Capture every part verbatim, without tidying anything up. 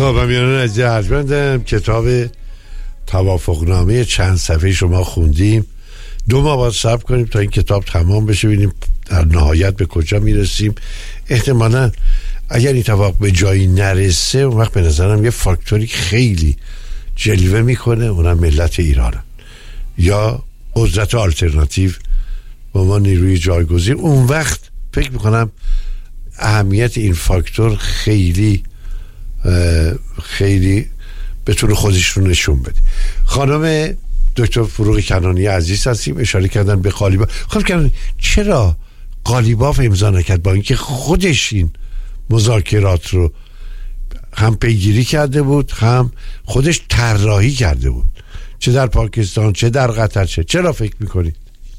خب امیران عزیز ارجمندم، کتاب توافقنامه چند صفحه شما خوندیم. دو ماه باید صبر کنیم تا این کتاب تمام بشه، ببینیم در نهایت به کجا میرسیم. احتمالاً اگر این توافق به جایی نرسه، اون وقت به نظرم یه فاکتوری خیلی جلوه میکنه، اونم ملت ایرانه یا قدرت آلترناتیو با ما نیروی جایگزین. اون وقت فکر میکنم اهمیت این فاکتور خیلی خیلی بتونه خودش رو نشون بده. خانم دکتر فروغ کنانی عزیز هستیم، اشاره کردن به قالیباف. خب کنانی چرا قالیباف امضا نکرد با اینکه خودش این مذاکرات رو هم پیگیری کرده بود، هم خودش طراحی کرده بود، چه در پاکستان چه در قطر؟ چه چرا فکر میکنید؟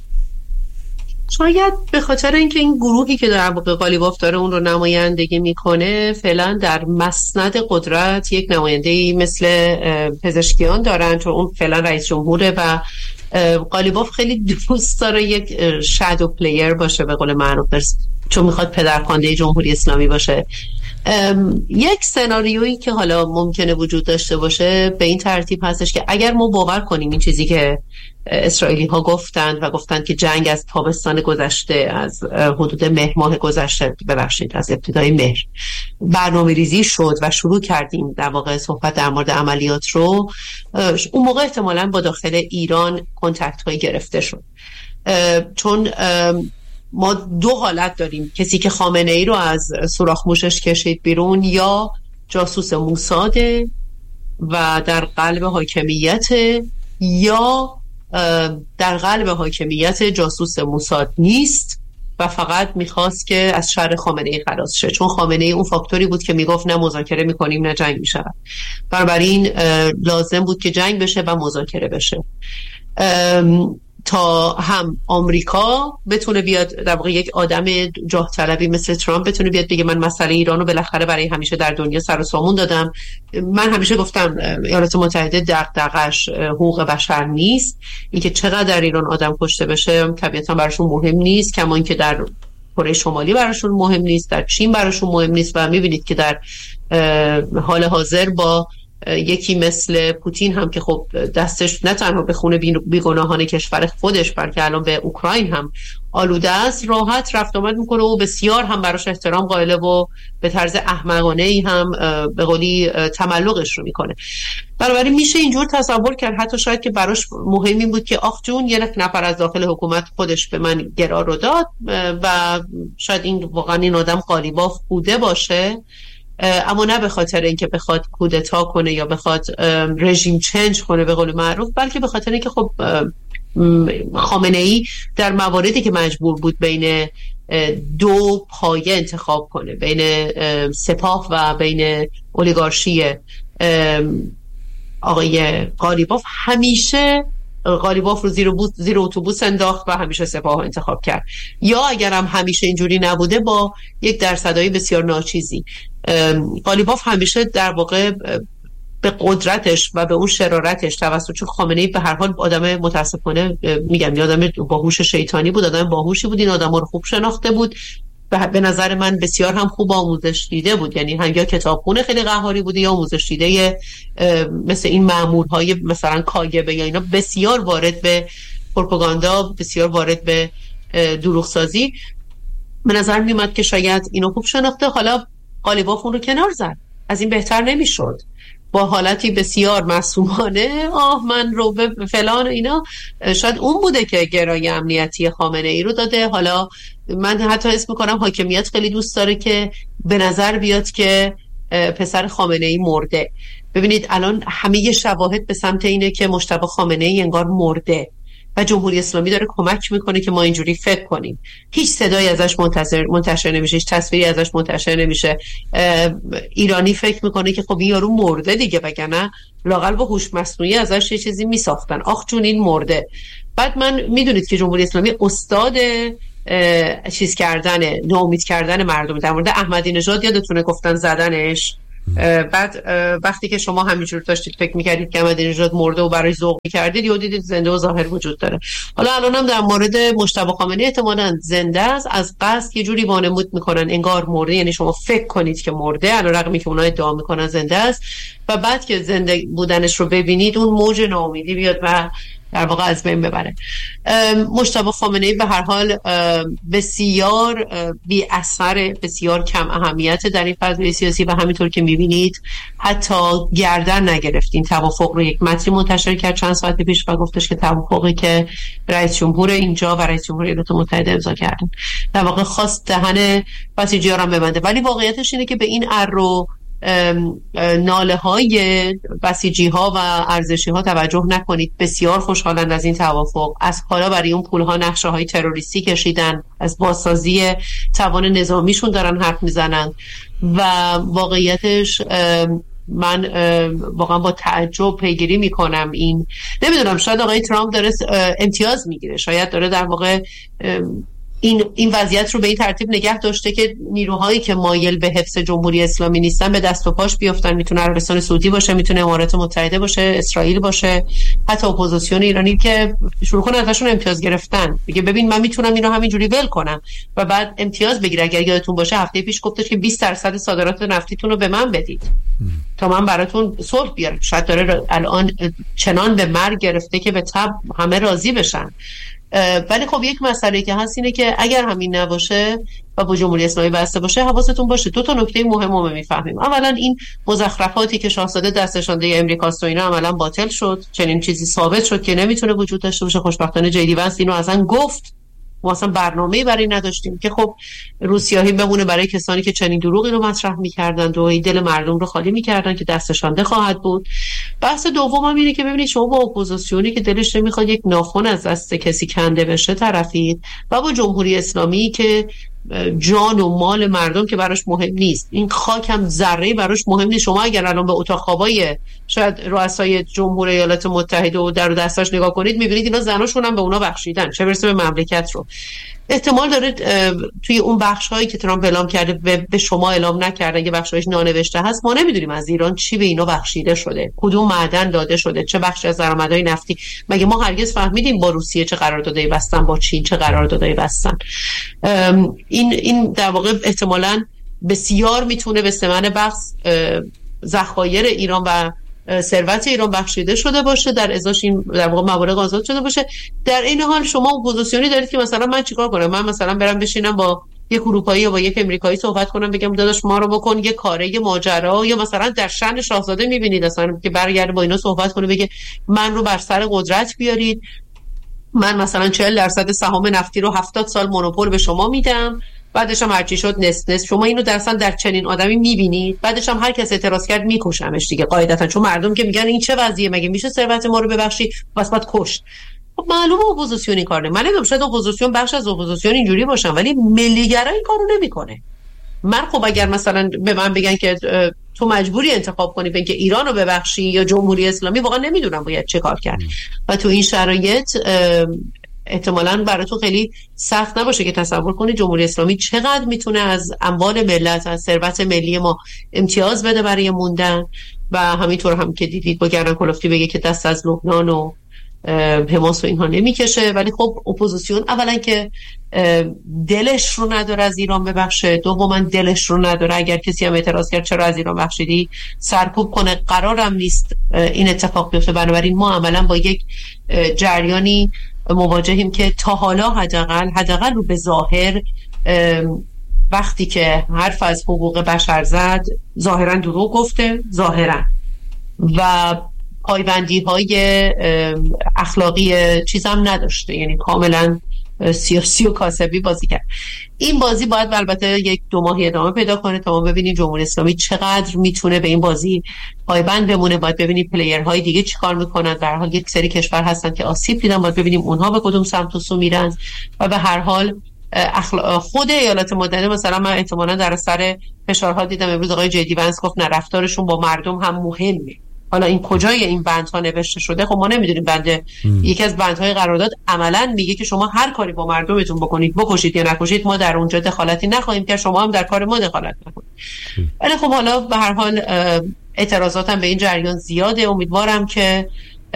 شاید به خاطر اینکه این گروهی که در واقع قالیباف داره اون رو نمایندگی میکنه فعلا در مسند قدرت یک نماینده‌ای مثل پزشکیان دارن، چون اون فعلا رئیس جمهوره و قالیباف خیلی دوست داره یک شادو پلیر باشه به قول معروف، چون میخواد پدرخوانده جمهوری اسلامی باشه. یک سناریویی که حالا ممکنه وجود داشته باشه به این ترتیب هستش که اگر ما باور کنیم این چیزی که اسرائیلی ها گفتند و گفتند که جنگ از تابستان گذشته، از حدود مهر ماه گذشته، ببخشید از ابتدای مهر برنامه ریزی شد و شروع کردیم در واقع صحبت در مورد عملیات رو، اون موقع احتمالاً با داخل ایران کنتکت هایی گرفته شد، چون ما دو حالت داریم: کسی که خامنه ای رو از سوراخ موشش کشید بیرون، یا جاسوس موساده و در قلب حاکمیت، یا در قلب حاکمیت جاسوس موساد نیست و فقط میخواست که از شر خامنه ای خلاص شه، چون خامنه ای اون فاکتوری بود که میگفت نه مذاکره میکنیم نه جنگ میشه. بنابراین لازم بود که جنگ بشه و مذاکره بشه تا هم آمریکا بتونه بیاد، در واقع یک آدم جاه طلبی مثل ترامپ بتونه بیاد بگه من مسئله ایران رو بالاخره برای همیشه در دنیا سر و سامون دادم. من همیشه گفتم ایالات متحده دغدغش حقوق بشر نیست، اینکه چقدر در ایران آدم کشته بشه طبیعتا براشون مهم نیست، کما اینکه در کره شمالی براشون مهم نیست، در چین براشون مهم نیست. و میبینید که در حال حاضر با یکی مثل پوتین هم که خب دستش نه تنها به خون بیگناهان کشور خودش بلکه الان به اوکراین هم آلوده است، راحت رفت آمد میکنه و بسیار هم براش احترام قائله و به طرز احمقانه ای هم به قولی تملقش رو میکنه. بنابراین میشه اینجور تصور کرد حتی شاید که براش مهم این بود که آخ جون یک نفر از داخل حکومت خودش به من گرا رو داد و شاید این واقعا این آدم قالیباف بوده باشه، اما نه به خاطر اینکه بخواد کودتا کنه یا بخواد رژیم چنج کنه به قول معروف، بلکه به خاطر اینکه خب خامنه ای در مواردی که مجبور بود بین دو پایه انتخاب کنه، بین سپاه و بین اولیگارشی آقای قالیباف، همیشه قالیباف رو زیر, زیر اتوبوس انداخت و همیشه سپاه انتخاب کرد. یا اگر هم همیشه اینجوری نبوده با یک درصدایی بسیار ناچیزی، قالیباف همیشه در واقع به قدرتش و به اون شرارتش توسط، چون خامنه ای به هر حال آدم متاسفانه میگم یه آدم باهوش شیطانی بود، آدم باهوشی بود، این آدم رو خوب شناخته بود، به نظر من بسیار هم خوب آموزش دیده بود، یعنی هم یا کتابخونه خیلی قهاری بوده یا آموزش دیده مثل این مامورهای مثلا کاگبه یا اینا، بسیار وارد به پروپاگاندا، بسیار وارد به دروغسازی. به نظر میومد که شاید اینو خوب شناخته. حالا قالیباف اون رو کنار زد، از این بهتر نمیشد. با حالتی بسیار معصومانه آه من رو به فلان اینا، شاید اون بوده که گرای امنیتی خامنه ای رو داده. حالا من حتی اسم میکنم حاکمیت خیلی دوست داره که به نظر بیاد که پسر خامنه ای مرده. ببینید الان همه شواهد به سمت اینه که مجتبی خامنه ای انگار مرده و جمهوری اسلامی داره کمک میکنه که ما اینجوری فکر کنیم. هیچ صدایی ازش منتشر منتشر نمیشه، هیچ تصویری ازش منتشر نمیشه. ایرانی فکر میکنه که خب این یارو مرده دیگه، وگرنه لااقل با هوش مصنوعی ازش یه چیزی میساختن. آخ جون این مرده. بعد من میدونید که جمهوری اسلامی استاد چیز کردن، ناامید کردن مردم. در مورد احمدی نژاد یادتونه گفتن زدنش، بعد وقتی که شما همینجور داشتید فکر میکردید که احمدی نژاد مرده و برای ذوق میکردید یا دیدید زنده و ظاهر وجود داره. حالا الان هم در مورد مجتبی خامنه‌ای احتمالاً زنده است، از قصد یه جوری وانمود میکنن انگار مرده، یعنی شما فکر کنید که مرده علیرغمی که اونها ادعا میکنن زنده است و بعد که زنده بودنش رو ببینید اون موج ناامیدی بیاد و در واقع از بین ببره. مجتبی خامنه‌ای به هر حال بسیار بی اثر، بسیار کم اهمیت در این فضای سیاسی و همینطور که میبینید حتی گردن نگرفت. این توافق رو یک متنی منتشر کرد چند ساعت پیش و گفتش که توافقی که رئیس جمهور اینجا و رئیس جمهور ایالات متحده امضا کردن در واقع خواست دهن بسیجی‌ها رو ببنده، ولی واقعیتش اینه که به این ارو ناله های بسیجی ها و ارزشی ها توجه نکنید. بسیار خوشحالند از این توافق، از حالا برای اون پول ها نقشه های تروریستی کشیدن، از بازسازی توان نظامیشون دارن حرف میزنن و واقعیتش من واقعا با تعجب پیگیری میکنم. این نمیدونم، شاید آقای ترامپ داره امتیاز میگیره، شاید داره در واقع این این وضعیت رو به این ترتیب نگه داشته که نیروهایی که مایل به حفظ جمهوری اسلامی نیستن به دست و پاش بیافتن. میتونه عربستان سعودی باشه، میتونه امارات متحده باشه، اسرائیل باشه، حتی اپوزیسیون ایرانی که شروع کنه ازشون امتیاز گرفتن، بگه ببین من میتونم اینو همینجوری ول کنم و بعد امتیاز بگیره. اگر یادتون باشه هفته پیش گفتش که بیست درصد صادرات نفتیتون رو به من بدید تا من براتون صلح بیارم. شاید داره الان چنان به مرگ گرفته که به تبع همه راضی بشن. ولی خب یک مسئله که هست اینه که اگر همین نباشه و با جمهوری اسلامی بسته باشه، حواستون باشه دو تا نکته مهم رو میفهمیم. اولا این مزخرفاتی که شاهزاده دستشانده امریکاست و اینا عملا باطل شد، چنین چیزی ثابت شد که نمیتونه وجود داشته باشه. خوشبختانه جیدی ونس اینو اصلا گفت، ما اصلا برنامه‌ای برای نداشتیم که خب روسیاهی بمونه برای کسانی که چنین دروغی رو مطرح می‌کردن و دل مردم رو خالی می‌کردن که دستشانده خواهد بود. بحث دوم هم اینه که ببینید شما با اپوزیسیونی که دلش نمیخواد یک ناخن از دست کسی کنده بشه طرفید و با جمهوری اسلامی که جان و مال مردم که براش مهم نیست، این خاک هم ذره براش مهم نیست. شما اگر الان به اتاق خوابای شاید رؤسای جمهور ایالات متحده و در و دستاش نگاه کنید میبینید اینا زناشون هم به اونا بخشیدن، چه برسه به مملکت رو. احتمال داره توی اون بخش‌هایی که ترامپ اعلام کرده به شما اعلام نکردن، یه بخشایش نانوشته هست، ما نمیدونیم از ایران چی به اینا بخشیده شده، کدوم معدن داده شده، چه بخشی از درآمدهای نفتی. مگه ما هرگز فهمیدیم با روسیه چه قراردادایی بستن، با چین چه قراردادایی بستن؟ این این در واقع احتمالاً بسیار میتونه به ثمن بخش ذخایر ایران و ثروت ایران بخشیده شده باشه، در ازاش این در واقع موارد آزاد شده باشه. در این حال شما اپوزیسیونی دارید که مثلا من چیکار کنم؟ من مثلا برم بشینم با یک اروپایی یا با یک امریکایی صحبت کنم بگم داداش ما رو بکن یه کاره یه ماجرا، یا مثلا در شأن شاهزاده میبینید اصلا که برگرده با اینا صحبت کنه بگه من رو بر سر قدرت بیارید، من مثلا چهل درصد سهام نفتی رو هفتاد سال مونوپول به شما میدم، بعدش هم هرچی شد نصف نصف. شما اینو درصد در چنین آدمی میبینید؟ بعدش هم هر کس اعتراض کرد میکشمش دیگه قاعدتا، چون مردم که میگن این چه وضعیه، مگه میشه ثروت ما رو ببخشی بس بعد کشت. خب معلومه اپوزیسیونی کار نمیکنه. من نمیدونم شاید اپوزیسیون بخش از اپوزیسیون اینجوری باشن ولی ملیگرا این کارو نمیکنه. من خب اگر مثلا به من بگن که تو مجبوری انتخاب کنی بین که ایران رو ببخشی یا جمهوری اسلامی، واقعا نمیدونم باید چه کار کرد. و تو این شرایط احتمالاً براتون خیلی سخت نباشه که تصور کنید جمهوری اسلامی چقدر میتونه از اموال ملت، از ثروت ملی ما امتیاز بده برای موندن و همینطور هم که دیدید با گردن کلفتی بگه که دست از لبنان و حماس و اینها نمیکشه. ولی خب اپوزیسیون اولا که دلش رو نداره از ایران ببخشه، دوما دلش رو نداره اگر کسی هم اعتراض کرد چرا از ایران بخشیدی سرکوب کنه. قرارم نیست این اتفاق بیفته. بنابراین ما عملا با یک جریانی مواجهیم که تا حالا حداقل حداقل رو به ظاهر وقتی که حرف از حقوق بشر زد ظاهرا دروغ گفته، ظاهرا و پایبندی های اخلاقی چیز هم نداشته، یعنی کاملا سیاسی و کاسبی بازی کرد. این بازی باید البته یک دو ماهی ادامه پیدا کنه تا ما ببینیم جمهوری اسلامی چقدر میتونه به این بازی پایبند بمونه. باید ببینیم پلیرهای دیگه چیکار میکنن. به هر حال یک سری کشور هستن که آسیب دیدن، باید ببینیم اونها به کدوم سمت و سو میرن. و به هر حال خود ایالات متحده مثلا من احتمالاً در اثر فشارها دیدم امروز آقای جیدی ونس گفت نه رفتارشون با مردم هم مهمه. حالا این کجای این بندها نوشته شده خب ما نمیدونیم. بنده یکی از بندهای قرارداد عملا میگه که شما هر کاری با مردمتون بکنید، بکشید یا نکشید، ما در اونجا دخالتی نخواهیم که شما هم در کار ما دخالت نکنید. ولی خب حالا به هر حال اعتراضاتم به این جریان زیاده. امیدوارم که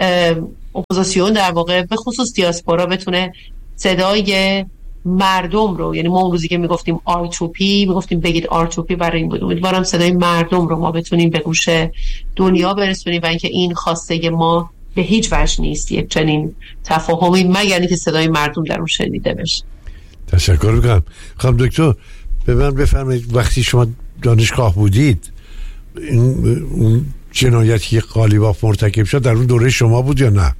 اپوزیسیون در واقع به خصوص دیاسپورا بتونه صدای مردم رو، یعنی ما اون روزی که میگفتیم آر تو پی میگفتیم بگید آر تو پی برای این بود، امیدوارم صدای مردم رو ما بتونیم به گوش دنیا برسونیم و اینکه این خواسته ما به هیچ وجه نیست یک چنین تفاهمی مگر اینکه صدای مردم در اون شنیده بشه. تشکر میکنم. خانم دکتر به من بفرمایید وقتی شما دانشگاه بودید این اون جنایتی که قالیباف مرتکب شد در اون دوره شما بود یا نه؟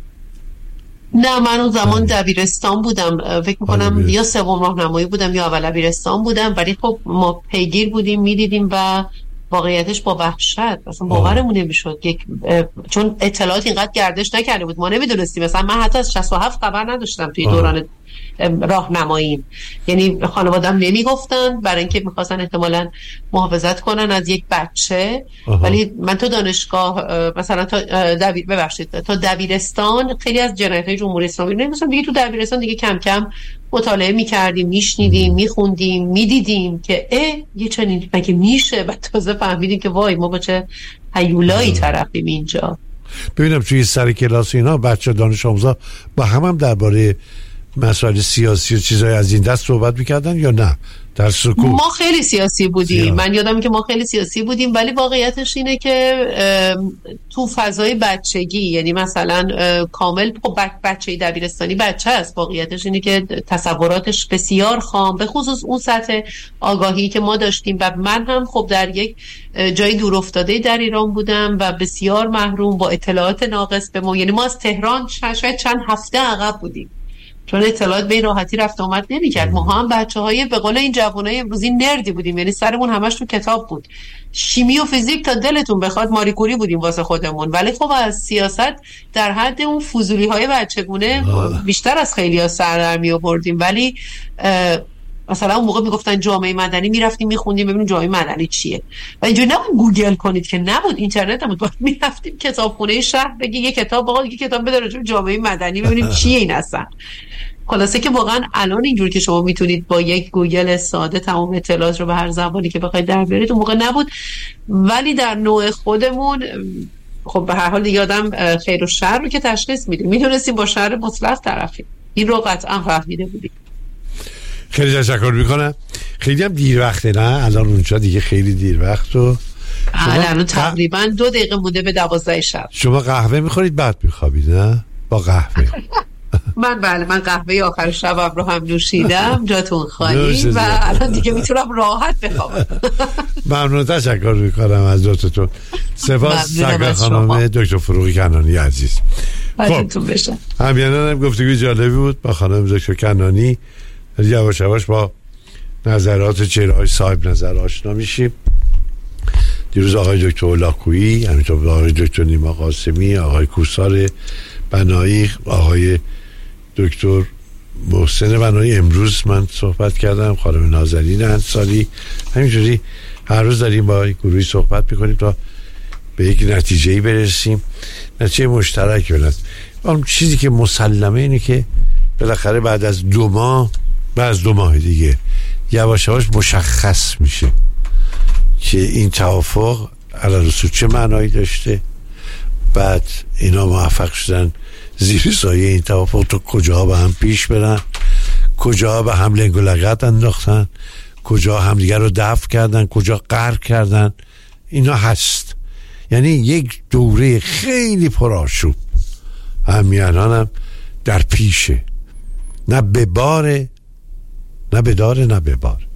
نه من اون زمان دبیرستان بودم، فکر میکنم یا سوم راهنمایی بودم یا اول دبیرستان بودم، ولی خب ما پیگیر بودیم میدیدیم و واقعیتش با وحشت اصلا باورمون نمیشد، یک چون اطلاعات اینقدر گردش نکرده بود ما نمیدونستیم. مثلا من حتی از شصت و هفت خبر نداشتم توی دوران راهنمایی، یعنی خانواده‌ام نمیگفتن برای اینکه میخواستن احتمالاً محافظت کنن از یک بچه. آها. ولی من تو دانشگاه مثلا تا دبیر ببخشید تا دبیرستان خیلی از جنایت‌های جمهوری اسلامی رو نمی‌دونستم دیگه. تو دبیرستان دیگه کم کم مطالعه می‌کردیم، میشنیدیم، میخوندیم، میدیدیم که اه یه چنین مگه میشه، و تازه فهمیدیم که وای ما با چه هیولایی طرفیم اینجا. ببینم توی سر کلاس اینا بچه دانش آموزا با هم هم درباره مسائل سیاسی و چیزای از این دست صحبت میکردن یا نه در سکوت؟ ما خیلی سیاسی بودیم سیاس. من یادم که ما خیلی سیاسی بودیم، ولی واقعیتش اینه که تو فضای بچگی، یعنی مثلا کامل خب بچه دبیرستانی بچه است، واقعیتش اینه که تصوراتش بسیار خام، به خصوص اون سطح آگاهی که ما داشتیم. و من هم خب در یک جای دور افتاده در ایران بودم و بسیار محروم با اطلاعات ناقص به ما، یعنی ما از تهران شاید چند هفته عقب بودیم چون اطلاعات به این راحتی رفت آمد نمی‌کرد. ما هم بچه‌های به قول این جوانای امروزی نردی بودیم، یعنی سرمون همش تو کتاب بود، شیمی و فیزیک تا دلتون بخواد ماری کوری بودیم واسه خودمون. ولی خب از سیاست در حد اون فضولی‌های بچگونه بیشتر از خیلی‌ها سر در می‌آوردیم. ولی مثلا اون موقع میگفتن جامعه مدنی، میرفتیم میخوندیم ببینیم جامعه مدنی چیه و اینجوری نبود گوگل کنید که نبود، اینترنت هم بود، میرفتیم کتابخونه شهر بگی یه کتاب بابا یه کتاب بده راجع به جامعه مدنی ببینیم چیه این اصلا. خلاصه که واقعا الان اینجوری که شما میتونید با یک گوگل ساده تمام اطلاعات رو به هر زبانی که بخواید در بیارید اون موقع نبود. ولی در نوع خودمون خب به هر حال دیگه آدم خیر و شر رو که تشخیص میده، میدونستیم با شر مطلق طرفیم، این رو قطعا فهمیده بودیم. خیلی تشکر میکنم. خیلی هم دیر وقته نه الان اونجا دیگه خیلی دیر وقت و الان تقریبا دو دقیقه مونده به دوازده شب. شما قهوه میخورید بعد میخوابید نه؟ با قهوه من بله من قهوه آخر شبم رو هم نوشیدم جاتون خالی و الان دیگه میتونم راحت بخوابم. ممنون، تشکر میکنم از دوستتون. سپاس سرکار خانم دکتر فروغی کنانی عزیز. حالتون بشه. همینان هم گفتگوی جالبی بود با خانم دکتر کنانی. یواش یواش با نظرات چهره‌های صاحب نظر آشنا میشیم. دیروز آقای دکتر اولاکویی، همینطور آقای دکتر نیما قاسمی، آقای کوسار بنایی، آقای دکتر محسن بنایی، امروز من صحبت کردم، خانم نازنین انصاری. همینجوری هر روز داریم با گروهی صحبت میکنیم تا به یک نتیجه‌ای برسیم، نتیجه مشترک بلند. اون چیزی که مسلمه اینه که بالاخره بعد از دو ماه بعد از دو ماه دیگه یواش یواش مشخص میشه که این توافق علیرسول چه معنایی داشته. بعد اینا موفق شدن زیر سایه این توافق تو کجاها به هم پیش برن، کجاها به هم لنگ و لغت انداختن، کجا هم دیگر رو دفع کردن، کجا قهر کردن. اینا هست، یعنی یک دوره خیلی پرآشوب همین الان هم در پیشه، نه به باره نه به داره نه به بار.